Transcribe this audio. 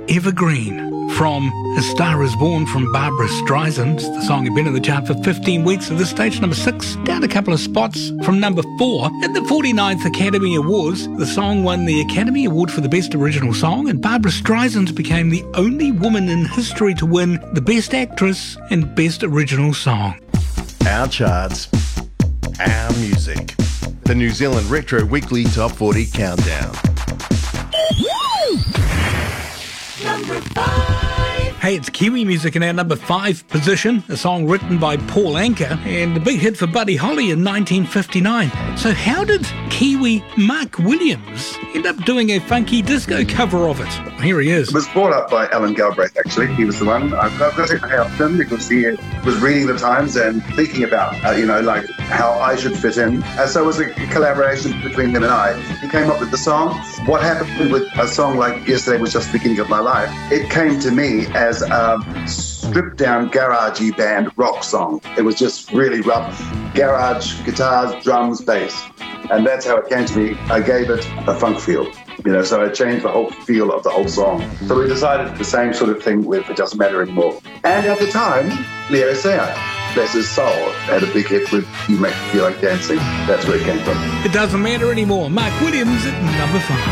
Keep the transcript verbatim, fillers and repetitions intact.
Evergreen from A Star Is Born from Barbra Streisand. The song had been in the chart for fifteen weeks at this stage, number six, down a couple of spots from number four. At the forty-ninth Academy Awards, the song won the Academy Award for the Best Original Song, and Barbra Streisand became the only woman in history to win the Best Actress and Best Original Song. Our charts, our music. The New Zealand Retro Weekly Top forty Countdown. Number five. Hey, it's Kiwi music in our number five position, a song written by Paul Anka and a big hit for Buddy Holly in nineteen fifty-nine. So how did Kiwi Mark Williams end up doing a funky disco cover of it? Here he is. It was brought up by Alan Galbraith, actually. He was the one. I've got to help him because he was reading the Times and thinking about, uh, you know, like how I should fit in. And so it was a collaboration between him and I. He came up with the song. What happened with a song like Yesterday Was Just the Beginning of My Life, it came to me as a stripped-down garagey band rock song. It was just really rough. Garage, guitars, drums, bass. And that's how it came to me. I gave it a funk feel. You know, so I changed the whole feel of the whole song. So we decided the same sort of thing with It Doesn't Matter Anymore. And at the time, Leo Sayer, bless his soul, had a big hit with You Make Me Feel Like Dancing. That's where it came from. It Doesn't Matter Anymore. Mark Williams at number five.